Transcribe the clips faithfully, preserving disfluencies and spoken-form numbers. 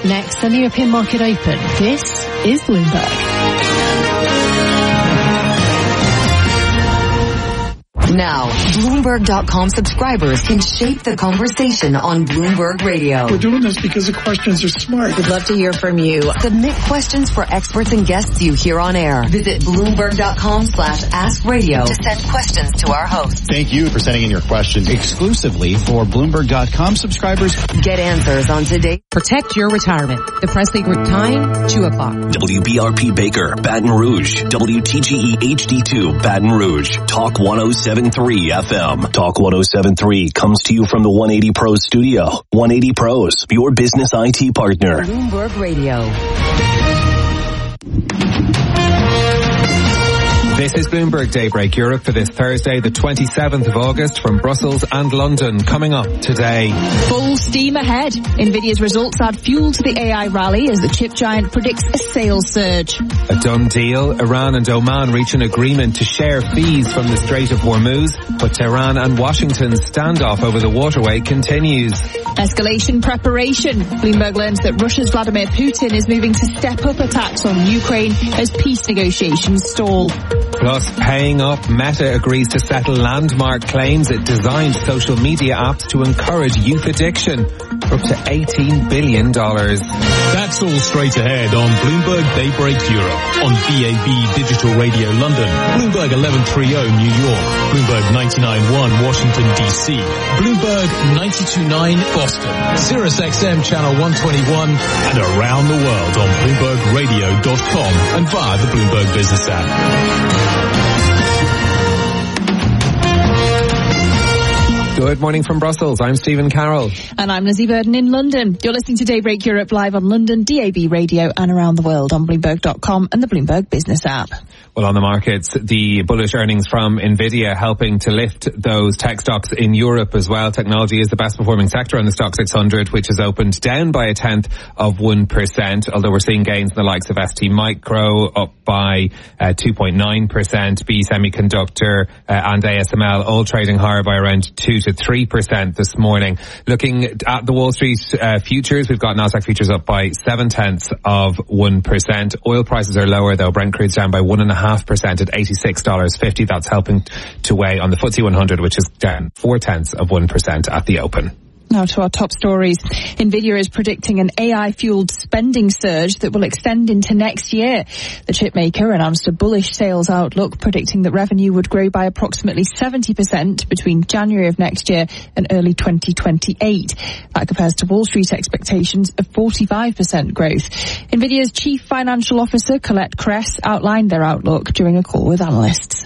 Next on the European Market Open, this is Bloomberg. Now, Bloomberg dot com subscribers can shape the conversation on Bloomberg Radio. We're doing this because the questions are smart. We'd love to hear from you. Submit questions for experts and guests you hear on air. Visit Bloomberg dot com slash ask radio to send questions to our hosts. Thank you for sending in your questions exclusively for Bloomberg dot com subscribers. Get answers on today. Protect your retirement. The Presley Group time, two o'clock. W B R P Baker, Baton Rouge. W T G E H D two, Baton Rouge. Talk one oh seven point three F M. Talk one oh seven point three comes to you from the one eighty Pros studio. one eighty Pros, your business I T partner. Bloomberg Radio. This is Bloomberg Daybreak Europe for this Thursday, the twenty-seventh of August, from Brussels and London. Coming up today. Full steam ahead. Nvidia's results add fuel to the A I rally as the chip giant predicts a sales surge. A done deal. Iran and Oman reach an agreement to share fees from the Strait of Hormuz, but Tehran and Washington's standoff over the waterway continues. Escalation preparation. Bloomberg learns that Russia's Vladimir Putin is moving to step up attacks on Ukraine as peace negotiations stall. Plus, paying up, Meta agrees to settle landmark claims it designed social media apps to encourage youth addiction for up to eighteen billion dollars. That's all straight ahead on Bloomberg Daybreak Europe on B A B Digital Radio London, Bloomberg eleven thirty New York, Bloomberg ninety-nine point one Washington D C, Bloomberg ninety-two point nine Boston, Sirius X M Channel one twenty-one, and around the world on Bloomberg Radio dot com and via the Bloomberg Business app. Good morning from Brussels. I'm Stephen Carroll. And I'm Lizzie Burden in London. You're listening to Daybreak Europe live on London, D A B Radio, and around the world on Bloomberg dot com and the Bloomberg Business app. Well, on the markets, the bullish earnings from Nvidia helping to lift those tech stocks in Europe as well. Technology is the best performing sector on the Stock six hundred, which has opened down by a tenth of one percent, although we're seeing gains in the likes of S T Micro up by uh, two point nine percent, B Semiconductor uh, and A S M L all trading higher by around two to three percent this morning. Looking at the Wall Street uh, futures, we've got Nasdaq futures up by seven tenths of one percent. Oil prices are lower though. Brent crude's down by one and a half percent at eighty-six dollars fifty. That's helping to weigh on the F T S E one hundred, which is down four tenths of one percent at the open. Now to our top stories. Nvidia is predicting an A I-fueled spending surge that will extend into next year. The chipmaker announced a bullish sales outlook, predicting that revenue would grow by approximately seventy percent between January of next year and early twenty twenty-eight. That compares to Wall Street expectations of forty-five percent growth. Nvidia's Chief Financial Officer, Colette Kress, outlined their outlook during a call with analysts.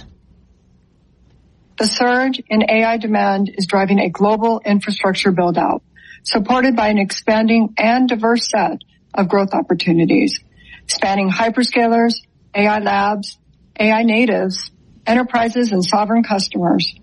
The surge in A I demand is driving a global infrastructure build-out, supported by an expanding and diverse set of growth opportunities, spanning hyperscalers, A I labs, A I natives, enterprises, and sovereign customers.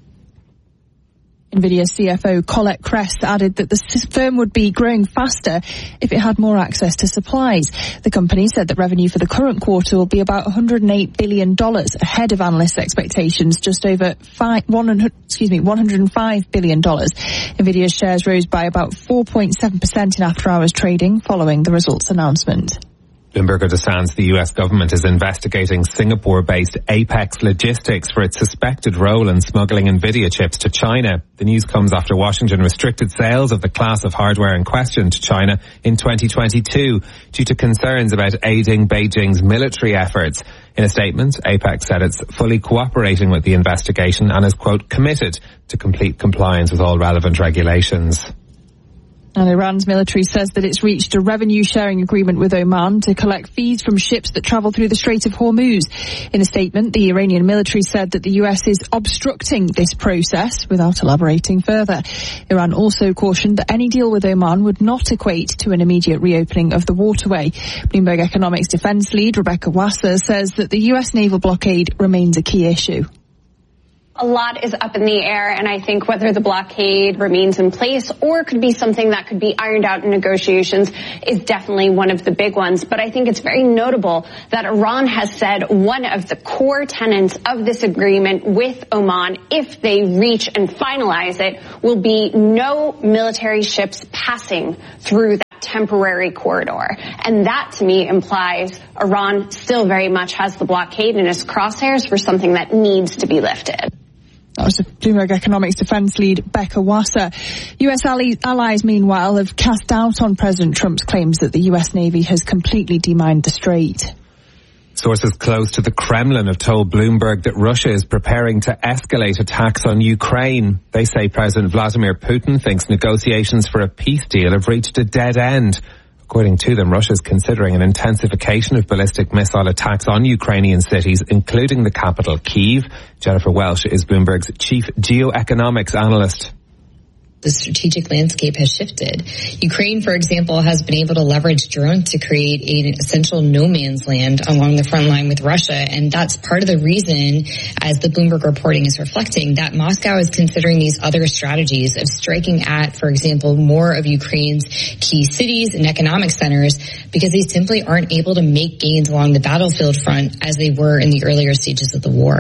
Nvidia C F O Colette Kress added that the firm would be growing faster if it had more access to supplies. The company said that revenue for the current quarter will be about one hundred eight billion dollars, ahead of analysts' expectations, just over five, one hundred, excuse me, one hundred five billion dollars. Nvidia's shares rose by about four point seven percent in after-hours trading following the results announcement. Bloomberg understands the U S government is investigating Singapore-based Apex Logistics for its suspected role in smuggling Nvidia chips to China. The news comes after Washington restricted sales of the class of hardware in question to China in twenty twenty-two due to concerns about aiding Beijing's military efforts. In a statement, Apex said it's fully cooperating with the investigation and is, quote, committed to complete compliance with all relevant regulations. And Iran's military says that it's reached a revenue-sharing agreement with Oman to collect fees from ships that travel through the Strait of Hormuz. In a statement, the Iranian military said that the U S is obstructing this process without elaborating further. Iran also cautioned that any deal with Oman would not equate to an immediate reopening of the waterway. Bloomberg Economics defense lead Rebecca Wasser says that the U S naval blockade remains a key issue. A lot is up in the air, and I think whether the blockade remains in place or could be something that could be ironed out in negotiations is definitely one of the big ones. But I think it's very notable that Iran has said one of the core tenets of this agreement with Oman, if they reach and finalize it, will be no military ships passing through that temporary corridor. And that, to me, implies Iran still very much has the blockade in its crosshairs for something that needs to be lifted. That was Bloomberg Economics defense lead Becca Wasser. U S allies, meanwhile, have cast doubt on President Trump's claims that the U S Navy has completely demined the strait. Sources close to the Kremlin have told Bloomberg that Russia is preparing to escalate attacks on Ukraine. They say President Vladimir Putin thinks negotiations for a peace deal have reached a dead end. According to them, Russia is considering an intensification of ballistic missile attacks on Ukrainian cities, including the capital, Kyiv. Jennifer Welsh is Bloomberg's chief geoeconomics analyst. The strategic landscape has shifted. Ukraine, for example, has been able to leverage drones to create an essential no man's land along the front line with Russia. And that's part of the reason, as the Bloomberg reporting is reflecting, that Moscow is considering these other strategies of striking at, for example, more of Ukraine's key cities and economic centers, because they simply aren't able to make gains along the battlefield front as they were in the earlier stages of the war.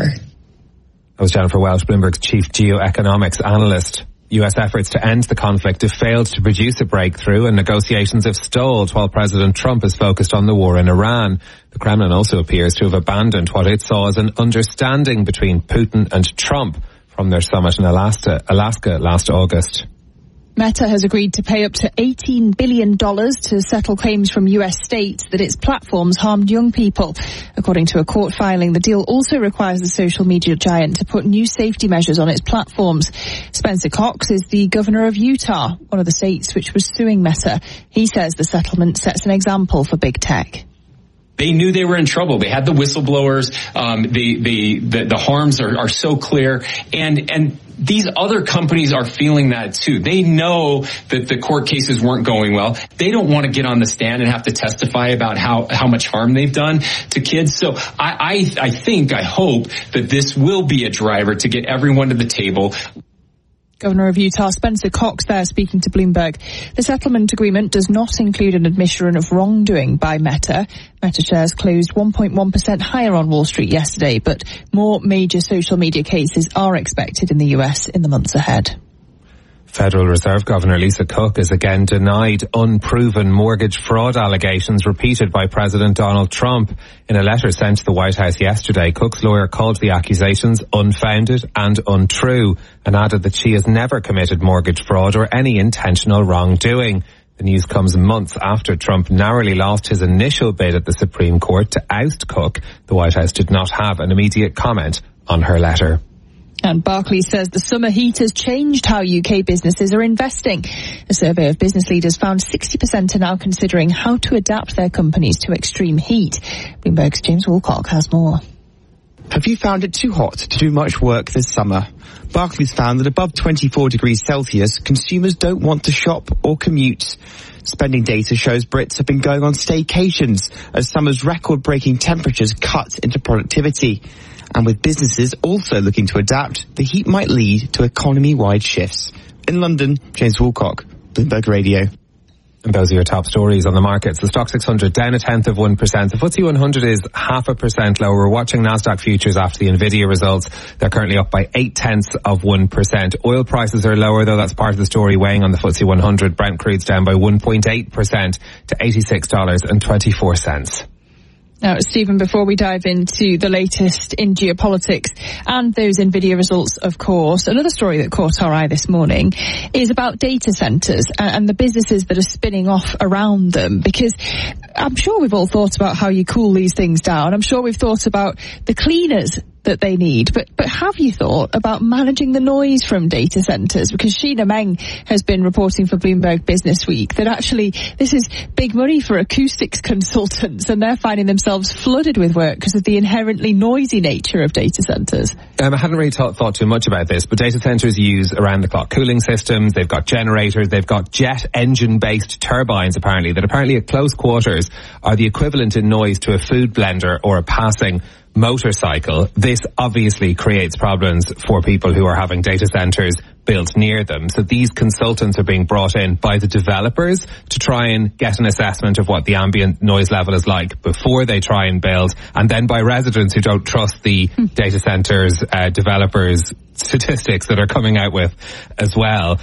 That was Jennifer Welsh, Bloomberg's chief geoeconomics analyst. U S efforts to end the conflict have failed to produce a breakthrough, and negotiations have stalled while President Trump is focused on the war in Iran. The Kremlin also appears to have abandoned what it saw as an understanding between Putin and Trump from their summit in Alaska, Alaska last August. Meta has agreed to pay up to eighteen billion dollars to settle claims from U S states that its platforms harmed young people. According to a court filing, the deal also requires the social media giant to put new safety measures on its platforms. Spencer Cox is the governor of Utah, one of the states which was suing Meta. He says the settlement sets an example for big tech. They knew they were in trouble. They had the whistleblowers. Um, the, the, the, the harms are, are so clear. And, and these other companies are feeling that too. They know that the court cases weren't going well. They don't want to get on the stand and have to testify about how, how much harm they've done to kids. So I, I, I think, I hope that this will be a driver to get everyone to the table. Governor of Utah, Spencer Cox, there speaking to Bloomberg. The settlement agreement does not include an admission of wrongdoing by Meta. Meta shares closed one point one percent higher on Wall Street yesterday, but more major social media cases are expected in the U S in the months ahead. Federal Reserve Governor Lisa Cook has again denied unproven mortgage fraud allegations repeated by President Donald Trump. In a letter sent to the White House yesterday, Cook's lawyer called the accusations unfounded and untrue and added that she has never committed mortgage fraud or any intentional wrongdoing. The news comes months after Trump narrowly lost his initial bid at the Supreme Court to oust Cook. The White House did not have an immediate comment on her letter. And Barclays says the summer heat has changed how U K businesses are investing. A survey of business leaders found sixty percent are now considering how to adapt their companies to extreme heat. Bloomberg's James Woolcock has more. Have you found it too hot to do much work this summer? Barclays found that above twenty-four degrees Celsius, consumers don't want to shop or commute. Spending data shows Brits have been going on staycations as summer's record-breaking temperatures cut into productivity. And with businesses also looking to adapt, the heat might lead to economy-wide shifts. In London, James Woolcock, Bloomberg Radio. And those are your top stories on the markets. The Stock six hundred down a tenth of one percent. The F T S E one hundred is half a percent lower. We're watching NASDAQ futures after the Nvidia results. They're currently up by eight tenths of one percent. Oil prices are lower, though that's part of the story weighing on the F T S E one hundred. Brent crude's down by one point eight percent to eighty-six dollars and twenty-four cents. Now, Stephen, before we dive into the latest in geopolitics and those Nvidia results, of course, another story that caught our eye this morning is about data centers and the businesses that are spinning off around them, because I'm sure we've all thought about how you cool these things down. I'm sure we've thought about the cleaners that they need, but but have you thought about managing the noise from data centers? Because Sheena Meng has been reporting for Bloomberg Business Week that actually this is big money for acoustics consultants, and they're finding themselves flooded with work because of the inherently noisy nature of data centers. Um, I hadn't really thought, thought too much about this, but data centers use around-the-clock cooling systems. They've got generators. They've got jet engine-based turbines, apparently, that apparently at close quarters are the equivalent in noise to a food blender or a passing motorcycle. This obviously creates problems for people who are having data centers built near them. So these consultants are being brought in by the developers to try and get an assessment of what the ambient noise level is like before they try and build, and then by residents who don't trust the data centers uh, developers statistics that are coming out with as well.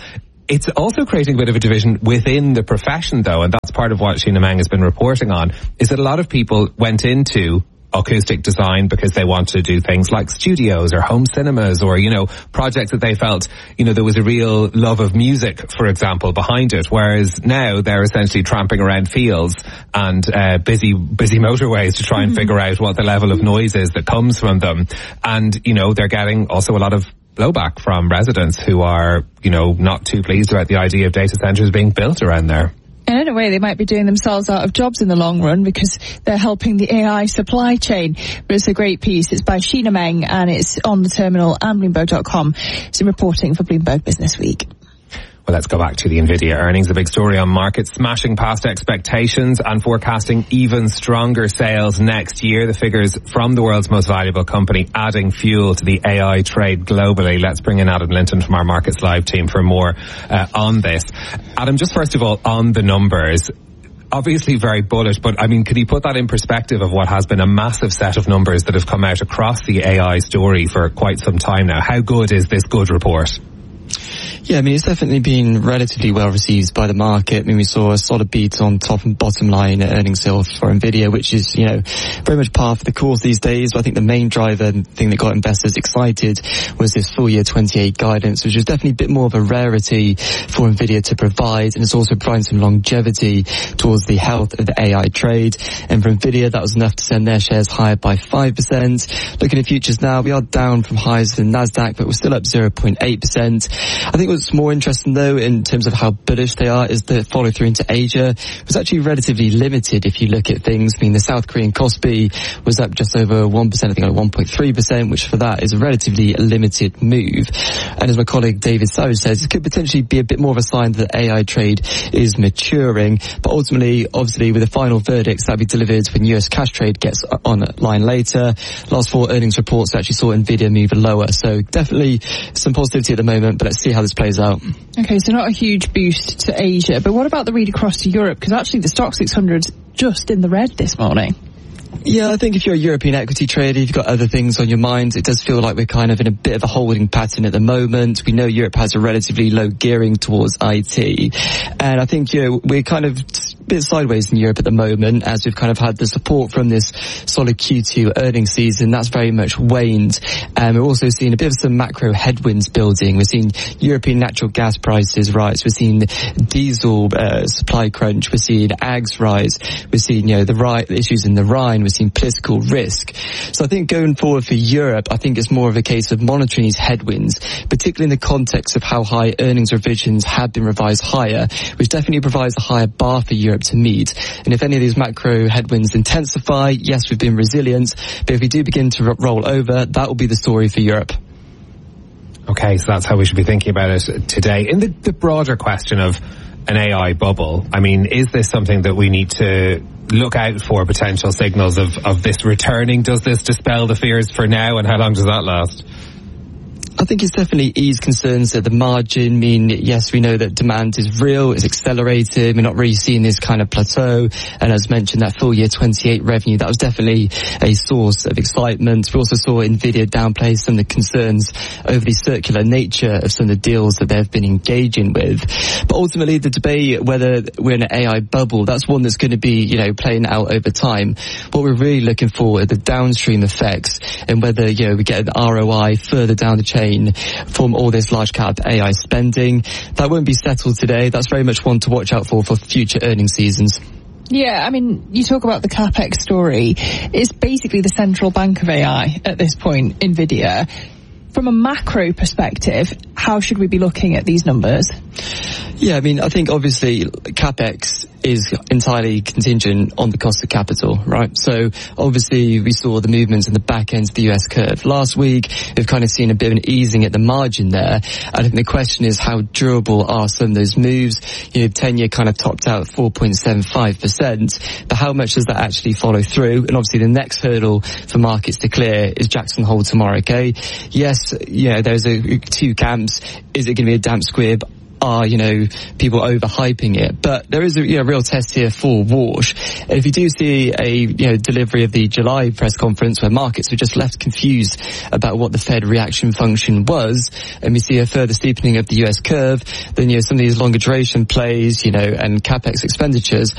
It's also creating a bit of a division within the profession, though, and that's part of what Sheena Meng has been reporting on, is that a lot of people went into acoustic design because they want to do things like studios or home cinemas or, you know, projects that they felt, you know, there was a real love of music, for example, behind it. Whereas now they're essentially tramping around fields and uh, busy, busy motorways to try and mm-hmm. figure out what the level of noise is that comes from them. And, you know, they're getting also a lot of blowback from residents who are, you know, not too pleased about the idea of data centres being built around there. And in a way, they might be doing themselves out of jobs in the long run because they're helping the A I supply chain. But it's a great piece. It's by Sheena Meng and it's on the terminal and Bloomberg dot com. It's reporting for Bloomberg Business Week. Well, let's go back to the Nvidia earnings. A big story on markets smashing past expectations and forecasting even stronger sales next year. The figures from the world's most valuable company adding fuel to the A I trade globally. Let's bring in Adam Linton from our Markets Live team for more uh, on this. Adam, just first of all, on the numbers, obviously very bullish, but I mean, could you put that in perspective of what has been a massive set of numbers that have come out across the A I story for quite some time now? How good is this good report? Yeah, I mean, it's definitely been relatively well received by the market. I mean, we saw a solid beat on top and bottom line earnings sales for Nvidia, which is, you know, very much par for the course these days. But I think the main driver and thing that got investors excited was this full year twenty-eight guidance, which was definitely a bit more of a rarity for Nvidia to provide. And it's also providing some longevity towards the health of the A I trade. And for Nvidia, that was enough to send their shares higher by five percent. Looking at futures now, we are down from highs in NASDAQ, but we're still up zero point eight percent. I think what's more interesting, though, in terms of how bullish they are, is the follow through into Asia. It was actually relatively limited if you look at things. I mean, the South Korean Kospi was up just over one percent, I think like one point three percent, which for that is a relatively limited move. And as my colleague David Savage says, it could potentially be a bit more of a sign that A I trade is maturing. But ultimately, obviously, with the final verdicts that'll be delivered when U S cash trade gets online later. Last four earnings reports actually saw Nvidia move lower. So definitely some positivity at the moment, but let's see how this plays out. Okay, so not a huge boost to Asia, but what about the read across to Europe? Because actually the Stoxx six hundred's just in the red this morning. Yeah, I think if you're a European equity trader, you've got other things on your mind. It does feel like we're kind of in a bit of a holding pattern at the moment. We know Europe has a relatively low gearing towards I T. And I think, you know, we're kind of a bit sideways in Europe at the moment as we've kind of had the support from this solid Q two earnings season. That's very much waned. And we're also seeing a bit of some macro headwinds building. We're seeing European natural gas prices rise. We're seeing diesel uh, supply crunch. We're seeing ags rise. We're seeing, you know, the right issues in the Rhine. We're seeing political risk. So I think going forward for Europe, I think it's more of a case of monitoring these headwinds, particularly in the context of how high earnings revisions have been revised higher, which definitely provides a higher bar for Europe to meet. And if any of these macro headwinds intensify, yes, we've been resilient, but if we do begin to roll over, that will be the story for Europe. Okay, so that's how we should be thinking about it today. In the, the broader question of an A I bubble, I mean, is this something that we need to look out for potential signals of, of this returning? Does this dispel the fears for now, and how long does that last? I think it's definitely eased concerns at the margin. I mean, yes, we know that demand is real, it's accelerated. We're not really seeing this kind of plateau. And as mentioned, that full year twenty-eight revenue, that was definitely a source of excitement. We also saw Nvidia downplay some of the concerns over the circular nature of some of the deals that they've been engaging with. But ultimately, the debate whether we're in an A I bubble, that's one that's going to be, you know, playing out over time. What we're really looking for are the downstream effects and whether, you know, we get an R O I further down the chain from all this large cap A I spending. That won't be settled today. That's very much one to watch out for for future earnings seasons. Yeah, I mean, you talk about the CapEx story. It's basically the central bank of A I at this point, Nvidia. From a macro perspective, how should we be looking at these numbers? Yeah, I mean, I think obviously CapEx is entirely contingent on the cost of capital, right? So obviously we saw the movements in the back end of the U S curve last week. We've kind of seen a bit of an easing at the margin there. I think the question is how durable are some of those moves? You know, ten-year kind of topped out at four point seven five percent, but how much does that actually follow through? And obviously the next hurdle for markets to clear is Jackson Hole tomorrow, okay? Yes, yeah, there's a, two camps. Is it going to be a damp squib? are, you know, people overhyping it. But there is a, you know, real test here for Warsh. And if you do see a, you know, delivery of the July press conference where markets were just left confused about what the Fed reaction function was, and we see a further steepening of the U S curve, then, you know, some of these longer duration plays, you know, and capex expenditures